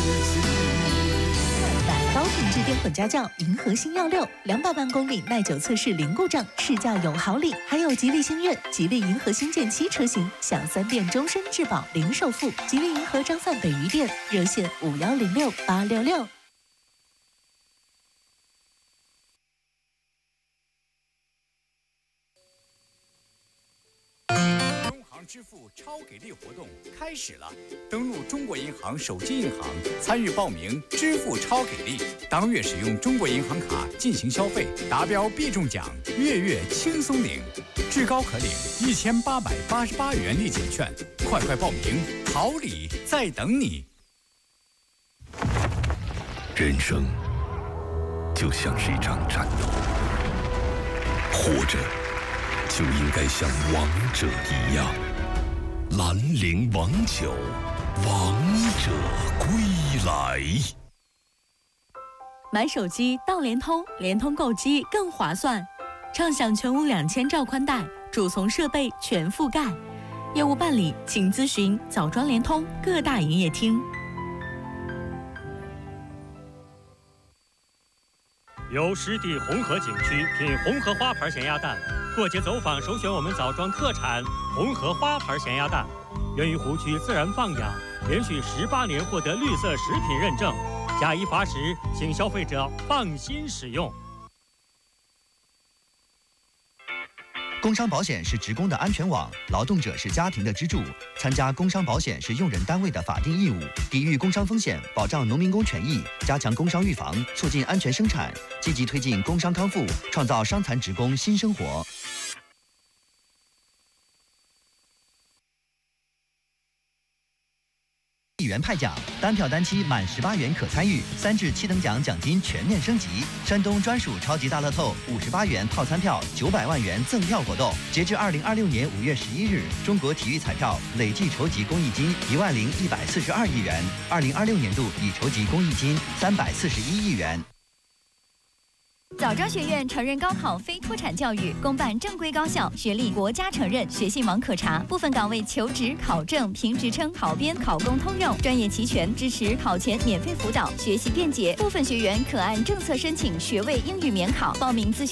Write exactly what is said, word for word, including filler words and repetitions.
买高品质淀粉家酱银河星耀六，两百万公里耐久测试零故障，试驾有好礼，还有吉利星越、吉利银河星舰七车型享三电终身质保零首付。吉利银河张范北余店热线五幺零六八六六。 支付超给力活动开始了，登录中国银行手机银行参与报名支付超给力，当月使用中国银行卡进行消费，达标必中奖，月月轻松领，至高可领一千八百八十八元立减券，快快报名，好礼在等你。 人生就像是一场战斗，活着就应该像王者一样。兰陵王酒，王者归来。 买手机到联通，联通购机更划算，畅享全屋两千兆宽带，主从设备全覆盖。业务办理，请咨询枣庄联通各大营业厅。 由湿地红河景区品红河花牌咸鸭蛋，过节走访首选我们枣庄特产红河花牌咸鸭蛋，源于湖区自然放养，连续十八年获得绿色食品认证，假一罚十，请消费者放心使用。 工伤保险是职工的安全网，劳动者是家庭的支柱。参加工伤保险是用人单位的法定义务，抵御工伤风险，保障农民工权益，加强工伤预防，促进安全生产，积极推进工伤康复，创造伤残职工新生活。一元派奖，单票单期满十八元可参与，三至七等奖奖金全面升级。山东专属超级大乐透五十八元套餐票，九百万元赠票活动，截至二零二六年五月十一日，中国体育彩票累计筹集公益金一万零一百四十二亿元，二零二六年度已筹集公益金三百四十一亿元。 枣庄学院成人高考非脱产教育，公办正规高校，学历国家承认，学信网可查。部分岗位求职、考证、评职称、考编、考公通用，专业齐全，支持考前免费辅导，学习便捷。部分学员可按政策申请学位英语免考，报名咨询。